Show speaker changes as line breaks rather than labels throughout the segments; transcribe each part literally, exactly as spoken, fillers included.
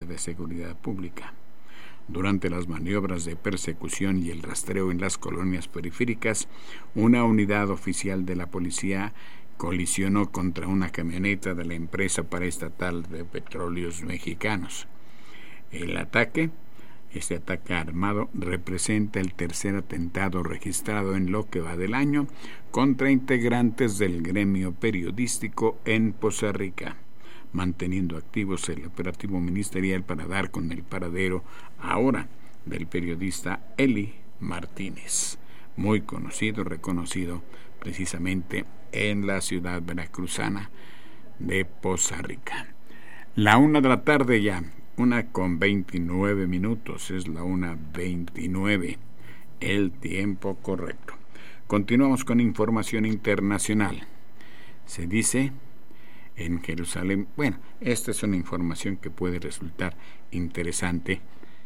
de Seguridad Pública. Durante las maniobras de persecución y el rastreo en las colonias periféricas, una unidad oficial de la policía colisionó contra una camioneta de la empresa paraestatal de Petróleos Mexicanos. El ataque, este ataque armado, representa el tercer atentado registrado en lo que va del año contra integrantes del gremio periodístico en Poza Rica, manteniendo activos el operativo ministerial para dar con el paradero ahora del periodista Eli Martínez, muy conocido, reconocido precisamente en la ciudad veracruzana de Poza Rica. La una de la tarde ya, una con veintinueve minutos, es la una veintinueve, el tiempo correcto. Continuamos con información internacional. Se dice en Jerusalén, bueno, esta es una información que puede resultar interesante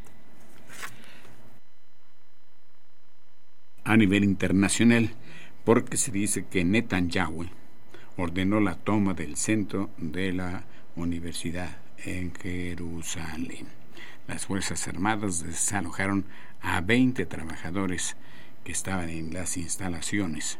a nivel internacional, porque se dice que Netanyahu ordenó la toma del centro de la universidad en Jerusalén. Las Fuerzas Armadas desalojaron a veinte trabajadores que estaban en las instalaciones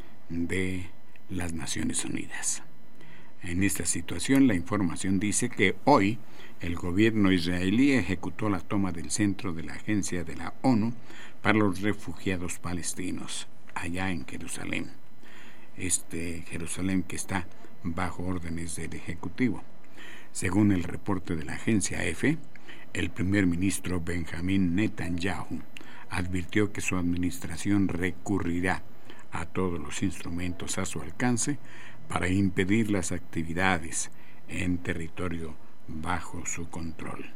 de las Naciones Unidas. En esta situación, la información dice que hoy el gobierno israelí ejecutó la toma del centro de la Agencia de la ONU para los Refugiados Palestinos, allá en Jerusalén. Este Jerusalén que está bajo órdenes del Ejecutivo. Según el reporte de la agencia E F E, el primer ministro Benjamín Netanyahu advirtió que su administración recurrirá a todos los instrumentos a su alcance para impedir las actividades en territorio bajo su control.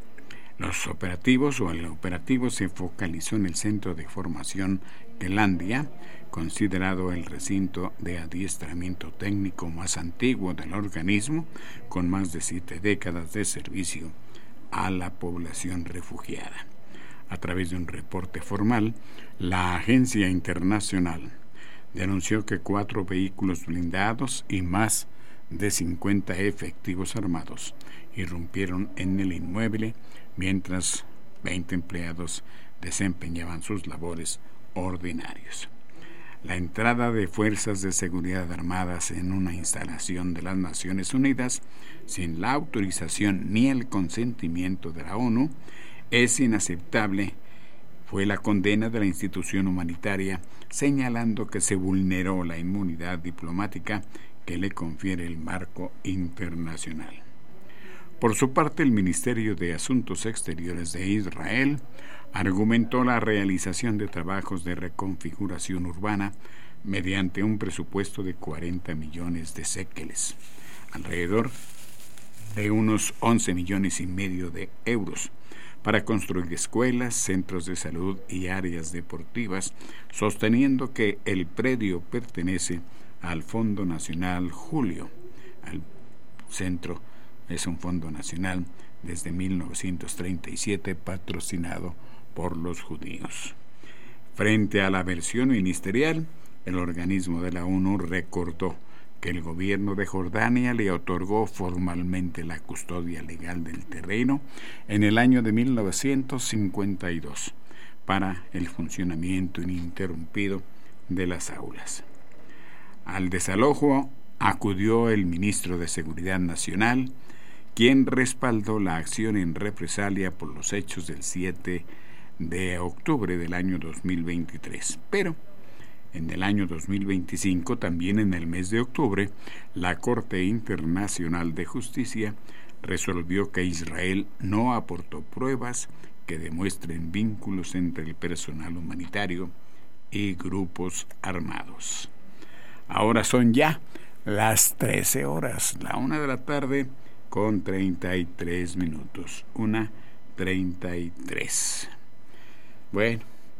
Los operativos o el operativo se focalizó en el centro de formación Kelandia, considerado el recinto de adiestramiento técnico más antiguo del organismo, con más de siete décadas de servicio a la población refugiada. A través de un reporte formal, la agencia internacional denunció que cuatro vehículos blindados y más de cincuenta efectivos armados irrumpieron en el inmueble mientras veinte empleados desempeñaban sus labores ordinarias. La entrada de fuerzas de seguridad armadas en una instalación de las Naciones Unidas sin la autorización ni el consentimiento de la ONU es inaceptable, fue la condena de la institución humanitaria, señalando que se vulneró la inmunidad diplomática que le confiere el marco internacional. Por su parte, el Ministerio de Asuntos Exteriores de Israel argumentó la realización de trabajos de reconfiguración urbana mediante un presupuesto de cuarenta millones de séqueles, alrededor de unos once millones y medio de euros, para construir escuelas, centros de salud y áreas deportivas, sosteniendo que el predio pertenece al Fondo Nacional Julio. Al centro es un fondo nacional desde mil novecientos treinta y siete patrocinado por los judíos. Frente a la versión ministerial, el organismo de la ONU recordó que el gobierno de Jordania le otorgó formalmente la custodia legal del terreno en el año de mil novecientos cincuenta y dos para el funcionamiento ininterrumpido de las aulas. Al desalojo acudió el ministro de Seguridad Nacional, quien respaldó la acción en represalia por los hechos del siete de octubre del año dos mil veintitrés. Pero en el año dos mil veinticinco, también en el mes de octubre, la Corte Internacional de Justicia resolvió que Israel no aportó pruebas que demuestren vínculos entre el personal humanitario y grupos armados. Ahora son ya las trece horas, la una de la tarde con treinta y tres minutos, una treinta y tres. Bueno,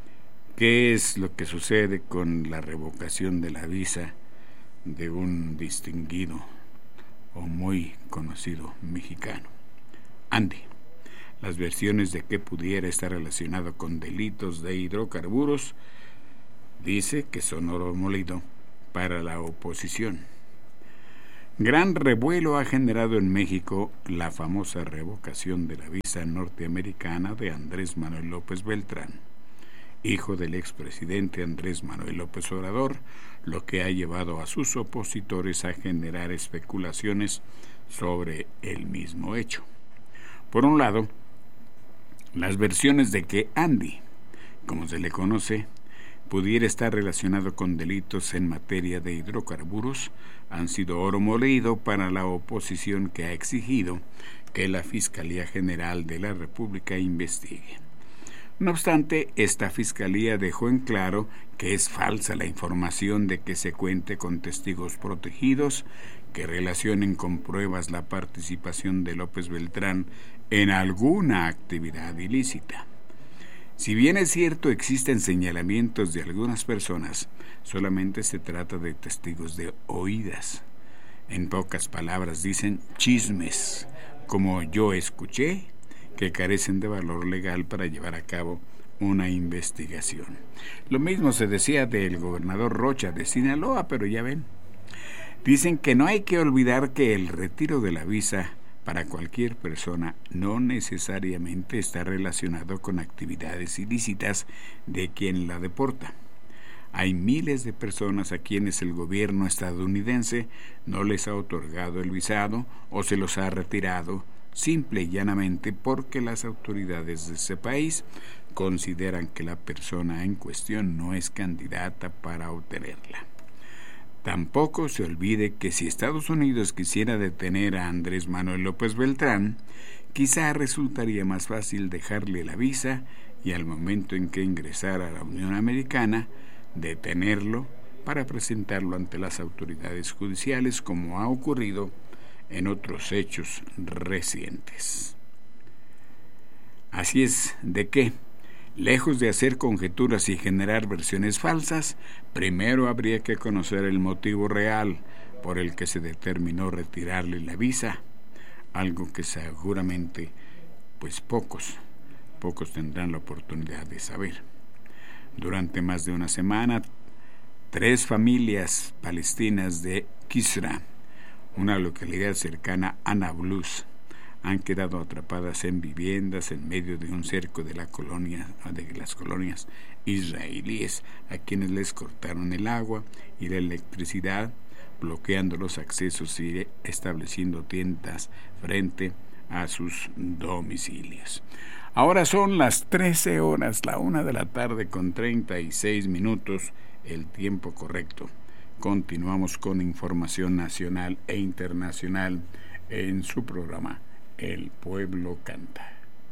¿qué es lo que sucede con la revocación de la visa de un distinguido o muy conocido mexicano? Andy, las versiones de que pudiera estar relacionado con delitos de hidrocarburos dice que son oro molido para la oposición. Gran revuelo ha generado en México la famosa revocación de la visa norteamericana de Andrés Manuel López Beltrán, hijo del expresidente Andrés Manuel López Obrador, lo que ha llevado a sus opositores a generar especulaciones sobre el mismo hecho. Por un lado, las versiones de que Andy, como se le conoce, pudiera estar relacionado con delitos en materia de hidrocarburos han sido oro molido para la oposición, que ha exigido que la Fiscalía General de la República investigue. No obstante, esta Fiscalía dejó en claro que es falsa la información de que se cuente con testigos protegidos que relacionen con pruebas la participación de López Beltrán en alguna actividad ilícita. Si bien es cierto existen señalamientos de algunas personas, solamente se trata de testigos de oídas. En pocas palabras dicen chismes, como yo escuché, que carecen de valor legal para llevar a cabo una investigación. Lo mismo se decía del gobernador Rocha de Sinaloa, pero ya ven. Dicen que no hay que olvidar que el retiro de la visa para cualquier persona no necesariamente está relacionado con actividades ilícitas de quien la deporta. Hay miles de personas a quienes el gobierno estadounidense no les ha otorgado el visado o se los ha retirado simple y llanamente porque las autoridades de ese país consideran que la persona en cuestión no es candidata para obtenerla. Tampoco se olvide que si Estados Unidos quisiera detener a Andrés Manuel López Beltrán, quizá resultaría más fácil dejarle la visa y al momento en que ingresara a la Unión Americana, detenerlo para presentarlo ante las autoridades judiciales, como ha ocurrido en otros hechos recientes. Así es de que, lejos de hacer conjeturas y generar versiones falsas, primero habría que conocer el motivo real por el que se determinó retirarle la visa, algo que seguramente pues pocos, pocos tendrán la oportunidad de saber. Durante más de una semana, tres familias palestinas de Kisra, una localidad cercana a Nablus, han quedado atrapadas en viviendas en medio de un cerco de la colonia, de las colonias israelíes, a quienes les cortaron el agua y la electricidad, bloqueando los accesos y estableciendo tiendas frente a sus domicilios. Ahora son las trece horas, la una de la tarde con treinta y seis minutos, el tiempo correcto. Continuamos con información nacional e internacional en su programa El Pueblo Canta.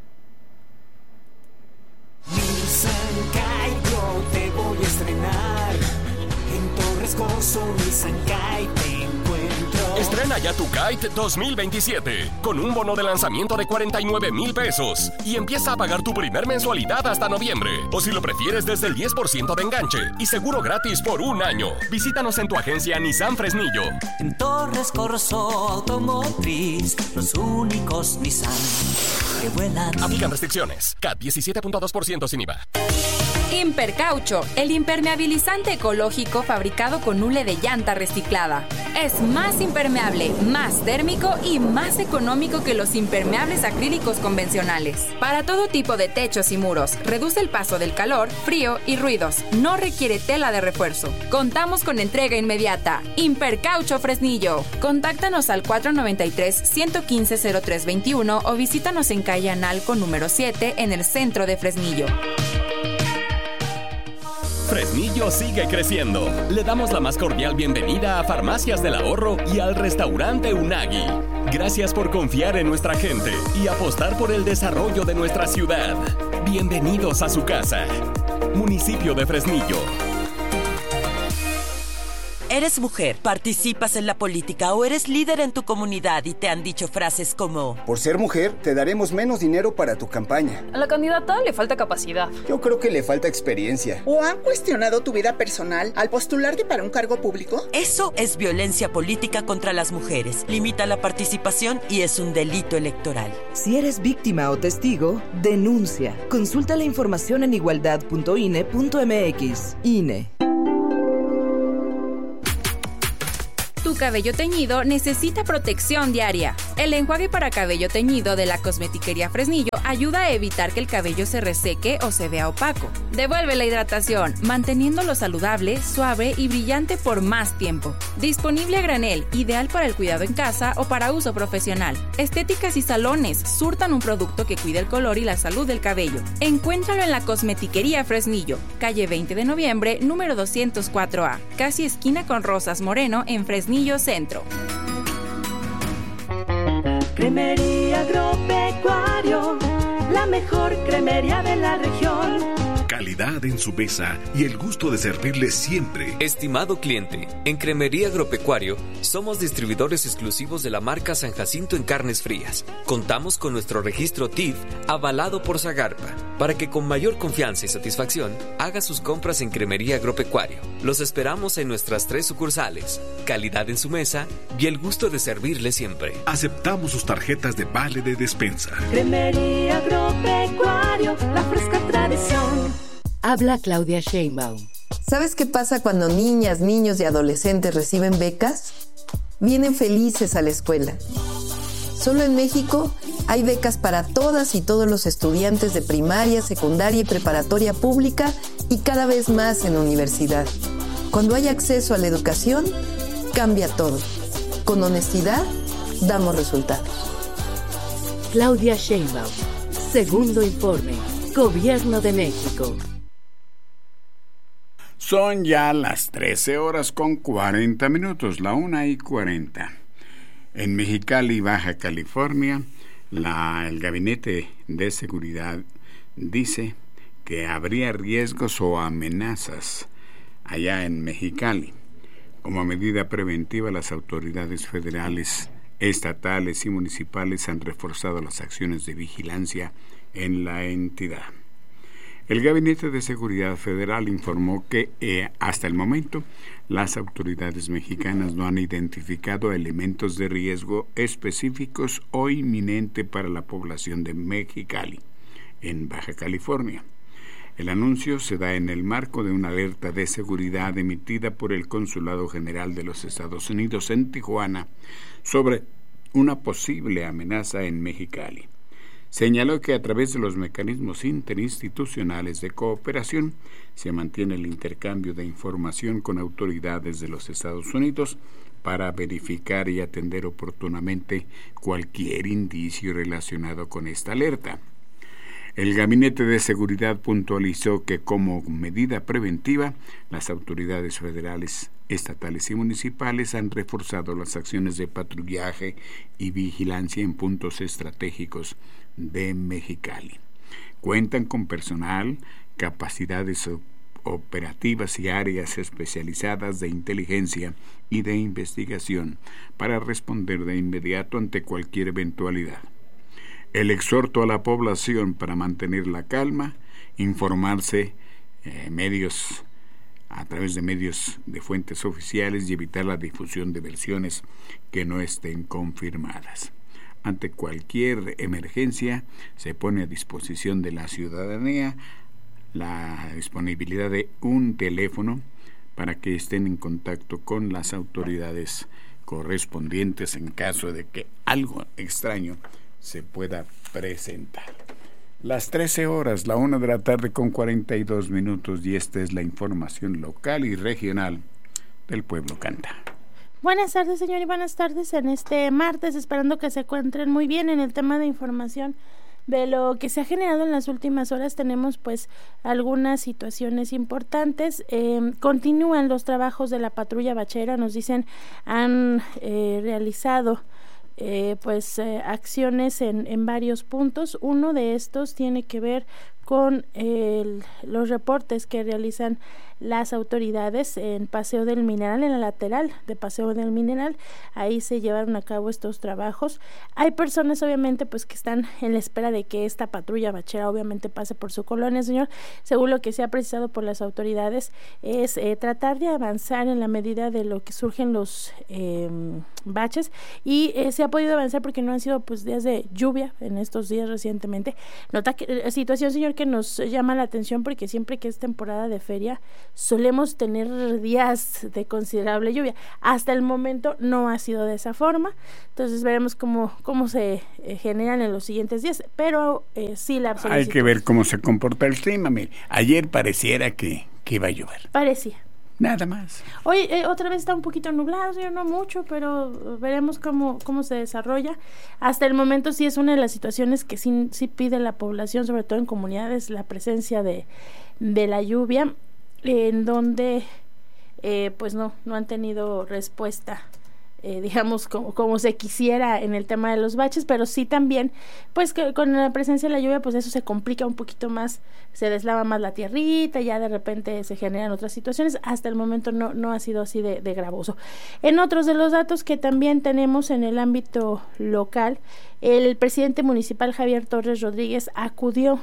Nissan Kaigo te voy a estrenar. En Torres Corso Nissan Kite te encuentro.
Estrena ya tu Kite dos mil veintisiete con un bono de lanzamiento de cuarenta y nueve mil pesos y empieza a pagar tu primer mensualidad hasta noviembre. O si lo prefieres, desde el diez por ciento de enganche y seguro gratis por un año. Visítanos en tu agencia Nissan Fresnillo.
En Torres Corso Automotriz, los únicos Nissan que vuelan.
Aplican restricciones. C A T diecisiete punto dos por ciento sin I V A.
Impercaucho, el impermeabilizante ecológico fabricado con hule de llanta reciclada. Es más impermeable, más térmico y más económico que los impermeables acrílicos convencionales. Para todo tipo de techos y muros, reduce el paso del calor, frío y ruidos. No requiere tela de refuerzo. Contamos con entrega inmediata. Impercaucho Fresnillo. Contáctanos al cuatro noventa y tres, uno cinco, cero tres veintiuno o visítanos en calle Analco número siete en el centro de Fresnillo.
Fresnillo sigue creciendo. Le damos la más cordial bienvenida a Farmacias del Ahorro y al restaurante Unagi. Gracias por confiar en nuestra gente y apostar por el desarrollo de nuestra ciudad. Bienvenidos a su casa. Municipio de Fresnillo.
Eres mujer, participas en la política o eres líder en tu comunidad y te han dicho frases como:
por ser mujer, te daremos menos dinero para tu campaña.
A la candidata le falta capacidad.
Yo creo que le falta experiencia.
¿O han cuestionado tu vida personal al postularte para un cargo público?
Eso es violencia política contra las mujeres. Limita la participación y es un delito electoral.
Si eres víctima o testigo, denuncia. Consulta la información en igualdad punto i n e punto m x. I N E.
Tu Tu cabello teñido necesita protección diaria. El enjuague para cabello teñido de la Cosmetiquería Fresnillo ayuda a evitar que el cabello se reseque o se vea opaco. Devuelve la hidratación, manteniéndolo saludable, suave y brillante por más tiempo. Disponible a granel, ideal para el cuidado en casa o para uso profesional. Estéticas y salones surtan un producto que cuida el color y la salud del cabello. Encuéntralo en la Cosmetiquería Fresnillo, calle veinte de noviembre, número doscientos cuatro A, casi esquina con Rosas Moreno en Fresnillo Centro.
Cremería Agropecuario, la mejor cremería de la región.
Calidad en su mesa y el gusto de servirle siempre.
Estimado cliente, en Cremería Agropecuario somos distribuidores exclusivos de la marca San Jacinto en carnes frías. Contamos con nuestro registro T I F avalado por Zagarpa para que con mayor confianza y satisfacción haga sus compras en Cremería Agropecuario. Los esperamos en nuestras tres sucursales. Calidad en su mesa y el gusto de servirle siempre.
Aceptamos sus tarjetas de vale de despensa.
Cremería Agropecuario, la fresca tradición.
Habla Claudia Sheinbaum.
¿Sabes qué pasa cuando niñas, niños y adolescentes reciben becas? Vienen felices a la escuela. Solo en México hay becas para todas y todos los estudiantes de primaria, secundaria y preparatoria pública y cada vez más en universidad. Cuando hay acceso a la educación, cambia todo. Con honestidad, damos resultados.
Claudia Sheinbaum. Segundo informe. Gobierno de México.
Son ya las trece horas con cuarenta minutos, la una y cuarenta. En Mexicali, Baja California, la, el Gabinete de Seguridad dice que habría riesgos o amenazas allá en Mexicali. Como medida preventiva, las autoridades federales, estatales y municipales han reforzado las acciones de vigilancia en la entidad. El Gabinete de Seguridad Federal informó que eh, hasta el momento las autoridades mexicanas no han identificado elementos de riesgo específicos o inminente para la población de Mexicali, en Baja California. El anuncio se da en el marco de una alerta de seguridad emitida por el Consulado General de los Estados Unidos en Tijuana sobre una posible amenaza en Mexicali. Señaló que a través de los mecanismos interinstitucionales de cooperación se mantiene el intercambio de información con autoridades de los Estados Unidos para verificar y atender oportunamente cualquier indicio relacionado con esta alerta. El Gabinete de Seguridad puntualizó que como medida preventiva, las autoridades federales, estatales y municipales han reforzado las acciones de patrullaje y vigilancia en puntos estratégicos de Mexicali. Cuentan con personal, capacidades operativas y áreas especializadas de inteligencia y de investigación para responder de inmediato ante cualquier eventualidad. El exhorto a la población para mantener la calma, informarse eh, medios a través de medios de fuentes oficiales y evitar la difusión de versiones que no estén confirmadas. Ante cualquier emergencia se pone a disposición de la ciudadanía la disponibilidad de un teléfono para que estén en contacto con las autoridades correspondientes en caso de que algo extraño se pueda presentar. Las trece horas, la una de la tarde con cuarenta y dos minutos, y esta es la información local y regional del Pueblo Canta.
Buenas tardes, señor, y buenas tardes en este martes, esperando que se encuentren muy bien. En el tema de información de lo que se ha generado en las últimas horas, tenemos pues algunas situaciones importantes. Eh, continúan los trabajos de la patrulla bachera, nos dicen, han eh, realizado Eh, pues eh, acciones en, en varios puntos. Uno de estos tiene que ver con el, los reportes que realizan las autoridades en Paseo del Mineral, en la lateral de Paseo del Mineral. Ahí se llevaron a cabo estos trabajos. Hay personas obviamente pues que están en la espera de que esta patrulla bachera obviamente pase por su colonia, señor. Según lo que se ha precisado por las autoridades, es eh, tratar de avanzar en la medida de lo que surgen los eh, baches, y eh, se ha podido avanzar porque no han sido pues días de lluvia en estos días recientemente. Nota que la situación, señor, lugar que nos llama la atención porque siempre que es temporada de feria solemos tener días de considerable lluvia. Hasta el momento no ha sido de esa forma, entonces veremos cómo, cómo se eh, generan en los siguientes días, pero eh, sí la solicitud.
Hay que ver cómo se comporta el clima. Mire, ayer pareciera que, que iba a llover.
Parecía.
Nada más.
Hoy eh, otra vez está un poquito nublado, yo no mucho, pero veremos cómo, cómo se desarrolla. Hasta el momento sí es una de las situaciones que sí, sí pide la población, sobre todo en comunidades, la presencia de, de la lluvia, en donde eh, pues no, no han tenido respuesta. Eh, digamos como, como se quisiera en el tema de los baches, pero sí también pues que con la presencia de la lluvia pues eso se complica un poquito más, se deslava más la tierrita, ya de repente se generan otras situaciones. Hasta el momento no, no ha sido así de, de gravoso. En otros de los datos que también tenemos en el ámbito local, el presidente municipal Javier Torres Rodríguez acudió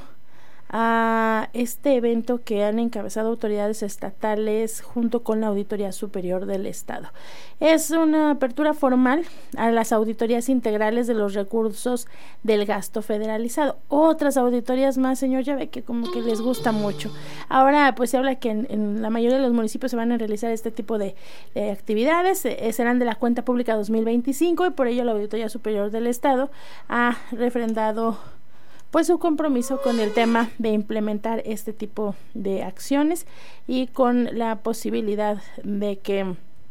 a este evento que han encabezado autoridades estatales junto con la Auditoría Superior del Estado. Es una apertura formal a las auditorías integrales de los recursos del gasto federalizado. Otras auditorías más, señor, ya ve que como que les gusta mucho. Ahora pues se habla que en, en la mayoría de los municipios se van a realizar este tipo de, de actividades, eh, serán de la cuenta pública dos mil veinticinco y por ello la Auditoría Superior del Estado ha refrendado pues su compromiso con el tema de implementar este tipo de acciones y con la posibilidad de que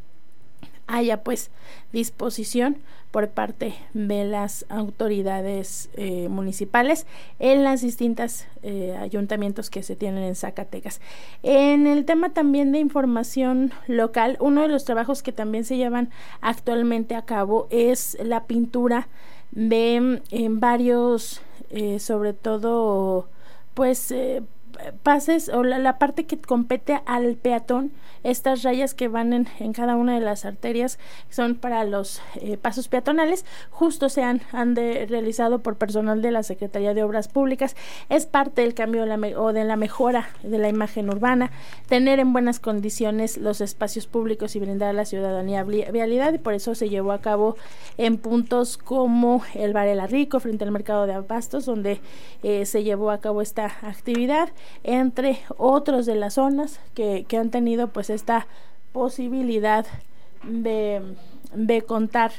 haya pues disposición por parte de las autoridades eh, municipales en las distintas eh, ayuntamientos que se tienen en Zacatecas. En el tema también de información local, uno de los trabajos que también se llevan actualmente a cabo es la pintura de en varios Eh, sobre todo pues eh, pases o la, la parte que compete al peatón, estas rayas que van en, en cada una de las arterias son para los eh, pasos peatonales, justo se han, han de, realizado por personal de la Secretaría de Obras Públicas. Es parte del cambio de la me, o de la mejora de la imagen urbana, tener en buenas condiciones los espacios públicos y brindar a la ciudadanía vialidad, y por eso se llevó a cabo en puntos como el Varela Rico frente al mercado de abastos, donde eh, se llevó a cabo esta actividad, entre otros de las zonas que, que han tenido pues esta posibilidad de, de contar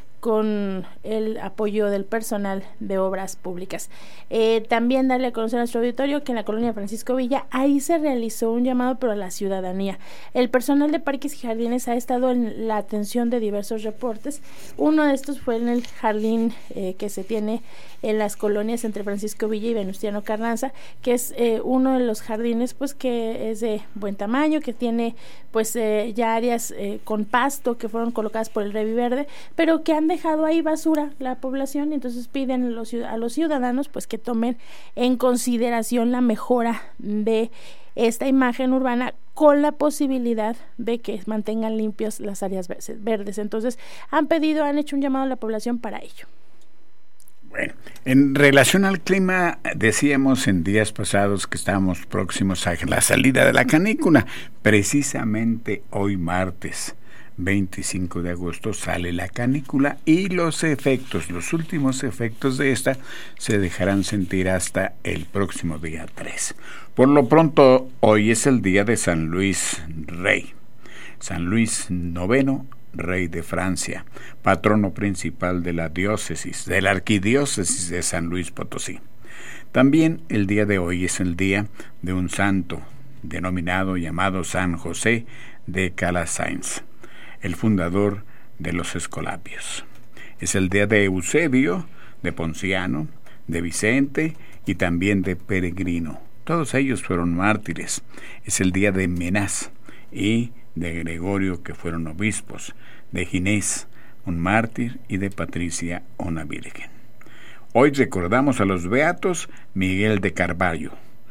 con el apoyo del personal de obras públicas. Eh, también darle a conocer a nuestro auditorio que en la colonia Francisco Villa, ahí se realizó un llamado pero a la ciudadanía. El personal de parques y jardines ha estado en la atención de diversos reportes. Uno de estos fue en el jardín eh, que se tiene en las colonias entre Francisco Villa y Venustiano Carranza, que es eh, uno de los jardines pues que es de buen tamaño, que tiene pues eh, ya áreas eh, con pasto que fueron colocadas por el Reviverde, pero que han dejado ahí basura la población, y entonces piden a los, a los ciudadanos pues que tomen en consideración la mejora de esta imagen urbana con la posibilidad de que mantengan limpias las áreas verdes. Entonces han pedido, han hecho un llamado a la población para ello.
Bueno, en relación al clima, decíamos en días pasados que estábamos próximos a la salida de la canícula. Precisamente hoy martes veinticinco de agosto sale la canícula y los efectos, los últimos efectos de esta se dejarán sentir hasta el próximo día tres. Por lo pronto, hoy es el día de San Luis Rey, San Luis noveno, rey de Francia, patrono principal de la diócesis, de la arquidiócesis de San Luis Potosí. También el día de hoy es el día de un santo denominado, llamado San José de Calasanz, el fundador de los Escolapios. Es el día de Eusebio, de Ponciano, de Vicente y también de Peregrino. Todos ellos fueron mártires. Es el día de Menás y de Gregorio, que fueron obispos, de Ginés, un mártir, y de Patricia, una virgen. Hoy recordamos a los beatos Miguel de Carvalho,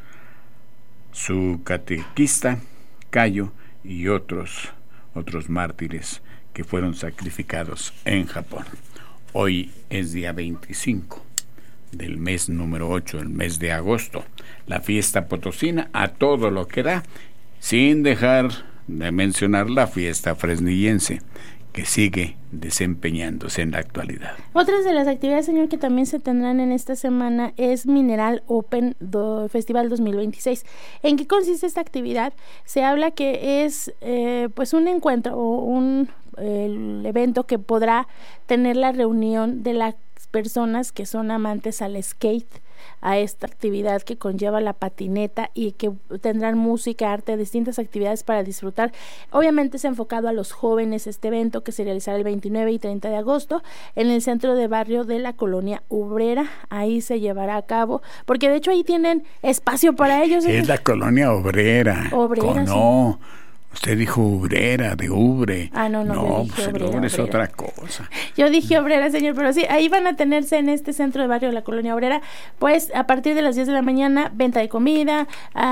su catequista Cayo y otros otros mártires que fueron sacrificados en Japón. Hoy es día veinticinco del mes número ocho, el mes de agosto, la fiesta potosina a todo lo que da, sin dejar de mencionar la fiesta fresnillense, que sigue desempeñándose en la actualidad.
Otras de las actividades, señor, que también se tendrán en esta semana es Mineral Open do Festival dos mil veintiséis. ¿En qué consiste esta actividad? Se habla que es eh, pues un encuentro o un el evento que podrá tener la reunión de las personas que son amantes al skate, a esta actividad que conlleva la patineta y que tendrán música, arte, distintas actividades para disfrutar. Obviamente es enfocado a los jóvenes este evento, que se realizará el veintinueve y treinta de agosto en el centro de barrio de la Colonia Obrera. Ahí se llevará a cabo, porque de hecho ahí tienen espacio para ellos.
Es la Colonia Obrera.
Obrera,
no. Sí. Usted dijo obrera, de ubre.
Ah, no, no,
no
dije
pues
obrera,
el obre es
obrera.
otra cosa.
Yo dije obrera, señor, pero sí, ahí van a tenerse en este centro de barrio de la Colonia Obrera, pues a partir de las diez de la mañana, venta de comida,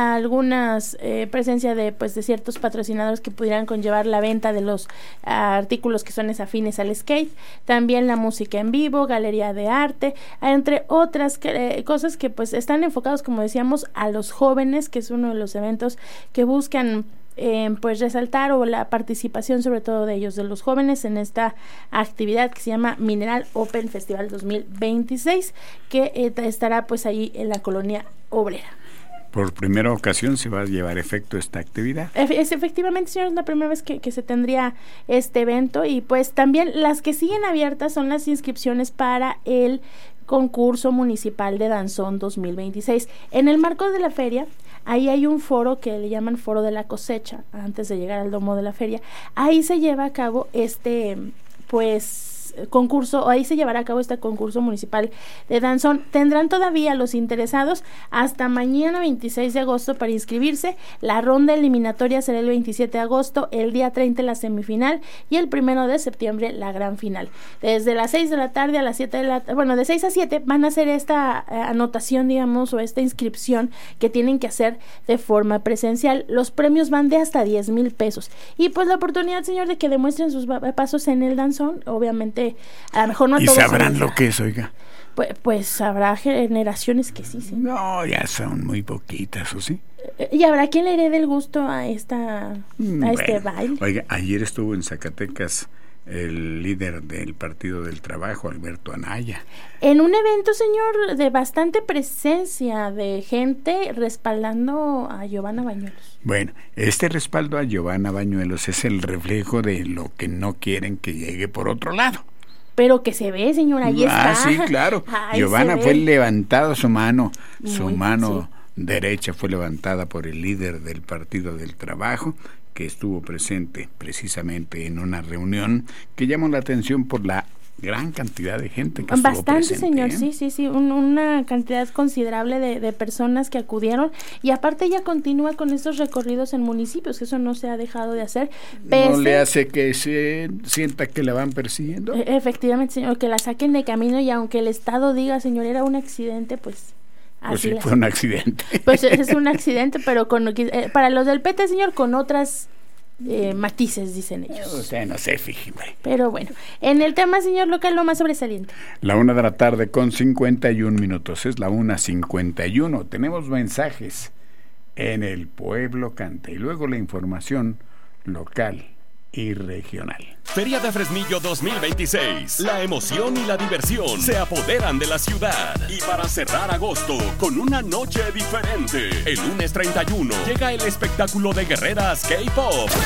algunas eh, presencia de pues de ciertos patrocinadores que pudieran conllevar la venta de los uh, artículos que son afines al skate, también la música en vivo, galería de arte, entre otras eh, cosas que pues están enfocados, como decíamos, a los jóvenes, que es uno de los eventos que buscan Eh, pues resaltar o la participación sobre todo de ellos, de los jóvenes, en esta actividad que se llama Mineral Open Festival dos mil veintiséis, que eh, estará pues ahí en la Colonia Obrera.
Por primera ocasión se va a llevar efecto esta actividad.
Es, efectivamente, señor, es la primera vez que, que se tendría este evento, y pues también las que siguen abiertas son las inscripciones para el concurso municipal de danzón dos mil veintiséis. En el marco de la feria, ahí hay un foro que le llaman Foro de la Cosecha, antes de llegar al domo de la feria. Ahí se lleva a cabo este, pues, concurso, ahí se llevará a cabo este concurso municipal de danzón. Tendrán todavía los interesados hasta mañana veintiséis de agosto para inscribirse. La ronda eliminatoria será el veintisiete de agosto, el día treinta la semifinal y el primero de septiembre la gran final. Desde las seis de la tarde a las siete de la tarde, bueno, de seis a siete van a hacer esta eh, anotación, digamos, o esta inscripción que tienen que hacer de forma presencial. Los premios van de hasta diez mil pesos. Y pues la oportunidad, señor, de que demuestren sus pasos en el danzón, obviamente a lo mejor no a
¿Y
todos
sabrán lo que es, oiga?
Pues, pues habrá generaciones que sí, sí.
No, ya son muy poquitas, ¿o sí?
Y habrá quien le herede el gusto a esta
bueno,
a este baile.
Oiga, ayer estuvo en Zacatecas el líder del Partido del Trabajo, Alberto Anaya.
En un evento, señor, de bastante presencia de gente respaldando a Giovanna Bañuelos.
Bueno, este respaldo a Giovanna Bañuelos es el reflejo de lo que no quieren que llegue por otro lado.
Pero que se ve, señor, ahí
ah,
está.
Sí, claro.
Ay,
Giovanna fue levantada su mano, su
Muy,
mano
sí.
derecha fue levantada por el líder del Partido del Trabajo, que estuvo presente precisamente en una reunión que llamó la atención por la gran cantidad de gente que
Bastante,
estuvo presente.
señor,
¿eh?
sí, sí, sí, un, una cantidad considerable de, de personas que acudieron, y aparte ella continúa con estos recorridos en municipios, que eso no se ha dejado de hacer. Pese,
¿No le hace que se sienta que la van persiguiendo?
E- efectivamente, señor, que la saquen de camino, y aunque el Estado diga, señor, era un accidente, pues...
Pues sí,
la...
fue un accidente.
Pues es un accidente, pero con eh, para los del P T, señor, con otras... Eh, matices, dicen ellos.
O sea, no sé, fíjeme.
Pero bueno, en el tema, señor local, lo más sobresaliente.
La una de la tarde con cincuenta y un minutos. Es la una cincuenta y uno. Tenemos mensajes en El Pueblo Canta y luego la información local y regional.
Feria de Fresnillo dos mil veintiséis. La emoción y la diversión se apoderan de la ciudad. Y para cerrar agosto con una noche diferente, el lunes treinta y uno llega el espectáculo de guerreras K-Pop.